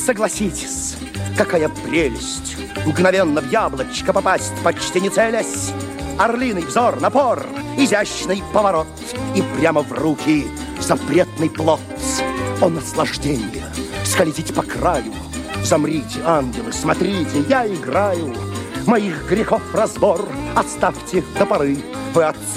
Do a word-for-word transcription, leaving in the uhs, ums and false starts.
Согласитесь, какая прелесть мгновенно в яблочко попасть, почти не целясь. Орлиный взор, напор, изящный поворот, и прямо в руки запретный плод. О, наслаждение, скользить по краю. Замрите, ангелы, смотрите, я играю. Моих грехов разбор оставьте до поры. Вы отцы